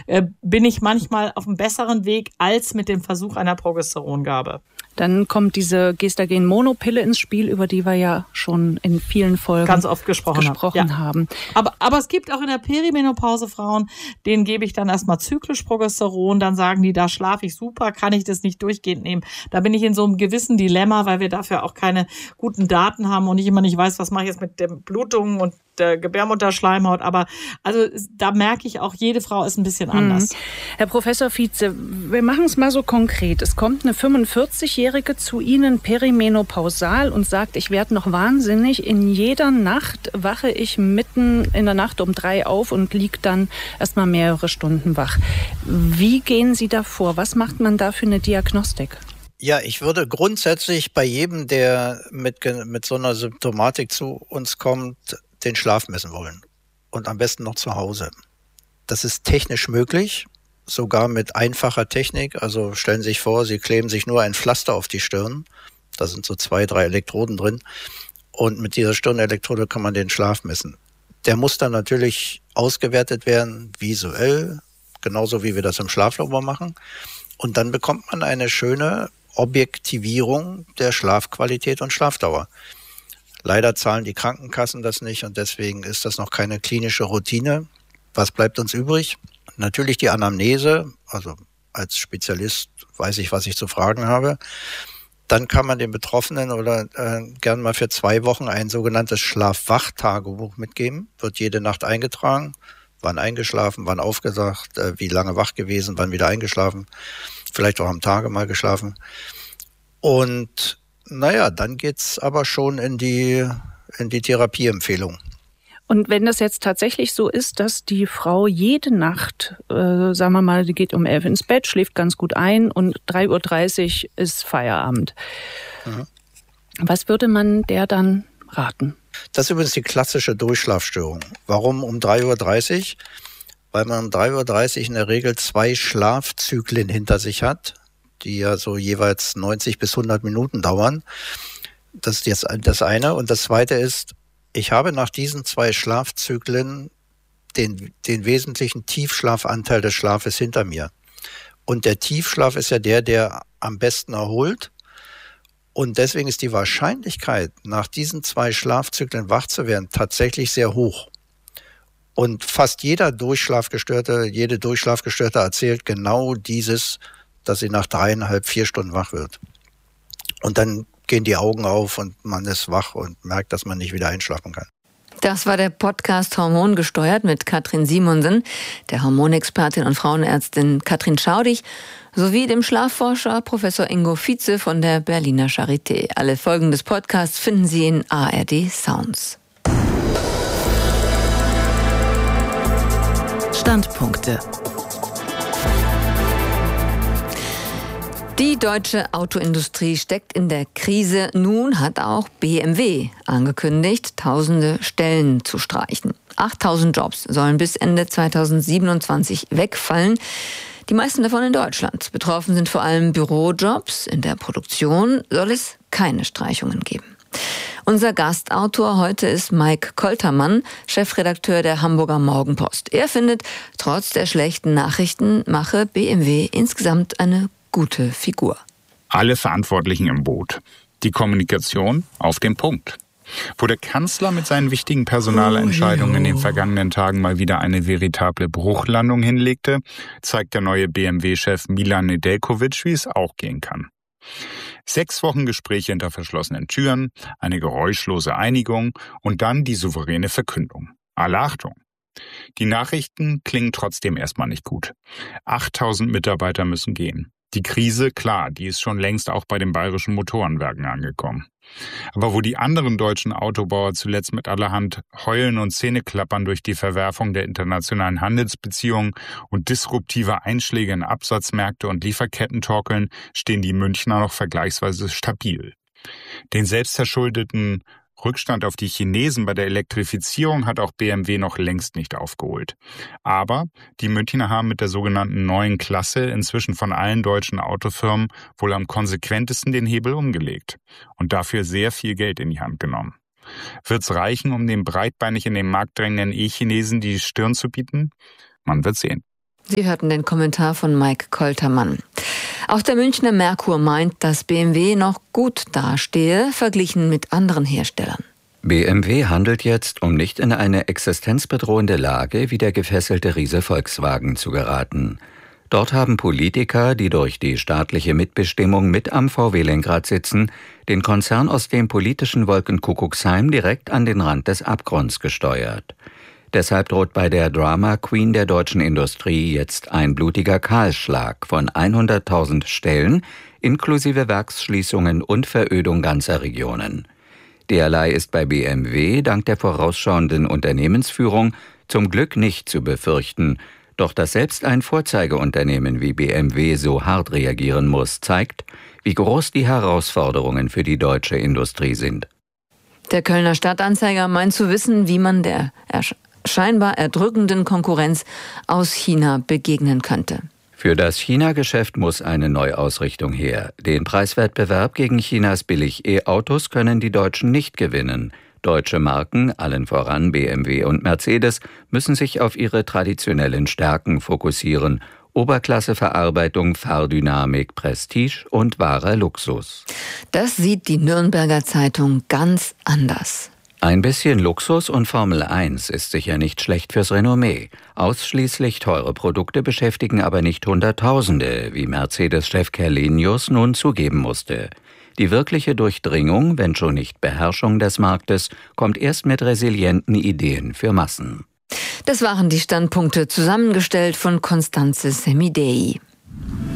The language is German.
bin ich manchmal auf einem besseren Weg als mit dem Versuch einer Progesterongabe. Dann kommt diese Gestagen-Monopille ins Spiel, über die wir ja schon in vielen Folgen ganz oft gesprochen haben. Aber es gibt auch in der Perimenopause Frauen, denen gebe ich dann erstmal zyklisch Progesteron, dann sagen die, da schlafe ich super, kann ich das nicht durchgehend nehmen. Da bin ich in so einem gewissen Dilemma, weil wir dafür auch keine guten Daten haben und ich immer nicht weiß, was mache ich jetzt mit den Blutungen und der Gebärmutterschleimhaut. Aber also da merke ich auch, jede Frau ist ein bisschen anders. Herr Professor Vietze, wir machen es mal so konkret. Es kommt eine 45-Jährige zu Ihnen perimenopausal und sagt, ich werde noch wahnsinnig. In jeder Nacht wache ich mitten in der Nacht um 3 auf und liege dann erstmal mehrere Stunden wach. Wie gehen Sie da vor? Was macht man da für eine Diagnostik? Ja, ich würde grundsätzlich bei jedem, der mit so einer Symptomatik zu uns kommt, den Schlaf messen wollen. Und am besten noch zu Hause. Das ist technisch möglich, sogar mit einfacher Technik. Also stellen Sie sich vor, Sie kleben sich nur ein Pflaster auf die Stirn. Da sind so 2, 3 Elektroden drin. Und mit dieser Stirnelektrode kann man den Schlaf messen. Der muss dann natürlich ausgewertet werden, visuell, genauso wie wir das im Schlaflabor machen. Und dann bekommt man eine schöne Objektivierung der Schlafqualität und Schlafdauer. Leider zahlen die Krankenkassen das nicht und deswegen ist das noch keine klinische Routine. Was bleibt uns übrig? Natürlich die Anamnese, also als Spezialist weiß ich, was ich zu fragen habe. Dann kann man den Betroffenen oder gern mal für 2 Wochen ein sogenanntes Schlaf-Wach-Tagebuch mitgeben. Wird jede Nacht eingetragen, wann eingeschlafen, wann aufgewacht, wie lange wach gewesen, wann wieder eingeschlafen, vielleicht auch am Tage mal geschlafen. Und dann geht's aber schon in die Therapieempfehlung. Und wenn das jetzt tatsächlich so ist, dass die Frau jede Nacht, sagen wir mal, die geht um 11 ins Bett, schläft ganz gut ein und 3:30 Uhr ist Feierabend. Was würde man der dann raten? Das ist übrigens die klassische Durchschlafstörung. Warum um 3:30 Uhr? Weil man um 3:30 Uhr in der Regel 2 Schlafzyklen hinter sich hat, die ja so jeweils 90 bis 100 Minuten dauern. Das ist jetzt das eine. Und das zweite ist, ich habe nach diesen 2 Schlafzyklen den wesentlichen Tiefschlafanteil des Schlafes hinter mir. Und der Tiefschlaf ist ja der am besten erholt. Und deswegen ist die Wahrscheinlichkeit, nach diesen 2 Schlafzyklen wach zu werden, tatsächlich sehr hoch. Und fast jede Durchschlafgestörte erzählt genau dieses, dass sie nach 3,5, 4 Stunden wach wird. Und dann gehen die Augen auf und man ist wach und merkt, dass man nicht wieder einschlafen kann. Das war der Podcast Hormongesteuert mit Katrin Simonsen, der Hormonexpertin und Frauenärztin Katrin Schaudig sowie dem Schlafforscher Professor Ingo Vietze von der Berliner Charité. Alle Folgen des Podcasts finden Sie in ARD Sounds. Standpunkte. Die deutsche Autoindustrie steckt in der Krise. Nun hat auch BMW angekündigt, tausende Stellen zu streichen. 8.000 Jobs sollen bis Ende 2027 wegfallen. Die meisten davon in Deutschland. Betroffen sind vor allem Bürojobs. In der Produktion soll es keine Streichungen geben. Unser Gastautor heute ist Mike Koltermann, Chefredakteur der Hamburger Morgenpost. Er findet, trotz der schlechten Nachrichten mache BMW insgesamt eine gute Figur. Alle Verantwortlichen im Boot. Die Kommunikation auf den Punkt. Wo der Kanzler mit seinen wichtigen Personalentscheidungen in den vergangenen Tagen mal wieder eine veritable Bruchlandung hinlegte, zeigt der neue BMW-Chef Milan Nedeljkovic, wie es auch gehen kann. 6 Wochen Gespräche hinter verschlossenen Türen, eine geräuschlose Einigung und dann die souveräne Verkündung. Alle Achtung! Die Nachrichten klingen trotzdem erstmal nicht gut. 8.000 Mitarbeiter müssen gehen. Die Krise, klar, die ist schon längst auch bei den bayerischen Motorenwerken angekommen. Aber wo die anderen deutschen Autobauer zuletzt mit allerhand Heulen und Zähneklappern durch die Verwerfung der internationalen Handelsbeziehungen und disruptive Einschläge in Absatzmärkte und Lieferketten torkeln, stehen die Münchner noch vergleichsweise stabil. Den selbstverschuldeten Rückstand auf die Chinesen bei der Elektrifizierung hat auch BMW noch längst nicht aufgeholt. Aber die Münchner haben mit der sogenannten neuen Klasse inzwischen von allen deutschen Autofirmen wohl am konsequentesten den Hebel umgelegt und dafür sehr viel Geld in die Hand genommen. Wird's reichen, um den breitbeinig in den Markt drängenden E-Chinesen die Stirn zu bieten? Man wird sehen. Sie hörten den Kommentar von Mike Koltermann. Auch der Münchner Merkur meint, dass BMW noch gut dastehe, verglichen mit anderen Herstellern. BMW handelt jetzt, um nicht in eine existenzbedrohende Lage wie der gefesselte Riese Volkswagen zu geraten. Dort haben Politiker, die durch die staatliche Mitbestimmung mit am VW-Lenkrad sitzen, den Konzern aus dem politischen Wolkenkuckucksheim direkt an den Rand des Abgrunds gesteuert. Deshalb droht bei der Drama Queen der deutschen Industrie jetzt ein blutiger Kahlschlag von 100.000 Stellen, inklusive Werksschließungen und Verödung ganzer Regionen. Derlei ist bei BMW dank der vorausschauenden Unternehmensführung zum Glück nicht zu befürchten. Doch dass selbst ein Vorzeigeunternehmen wie BMW so hart reagieren muss, zeigt, wie groß die Herausforderungen für die deutsche Industrie sind. Der Kölner Stadtanzeiger meint zu wissen, wie man der scheinbar erdrückenden Konkurrenz aus China begegnen könnte. Für das China-Geschäft muss eine Neuausrichtung her. Den Preiswettbewerb gegen Chinas Billig-E-Autos können die Deutschen nicht gewinnen. Deutsche Marken, allen voran BMW und Mercedes, müssen sich auf ihre traditionellen Stärken fokussieren. Oberklasseverarbeitung, Fahrdynamik, Prestige und wahrer Luxus. Das sieht die Nürnberger Zeitung ganz anders. Ein bisschen Luxus und Formel 1 ist sicher nicht schlecht fürs Renommee. Ausschließlich teure Produkte beschäftigen aber nicht Hunderttausende, wie Mercedes-Chef Kerlenius nun zugeben musste. Die wirkliche Durchdringung, wenn schon nicht Beherrschung des Marktes, kommt erst mit resilienten Ideen für Massen. Das waren die Standpunkte, zusammengestellt von Constanze Semidei.